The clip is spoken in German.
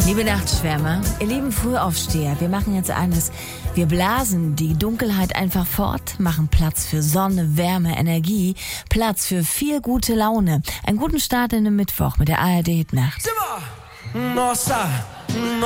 Liebe Nachtschwärmer, ihr lieben Frühaufsteher, wir machen jetzt eines. Wir blasen die Dunkelheit einfach fort, machen Platz für Sonne, Wärme, Energie, Platz für viel gute Laune. Einen guten Start in den Mittwoch mit der ARD Hit Nacht. Nossa,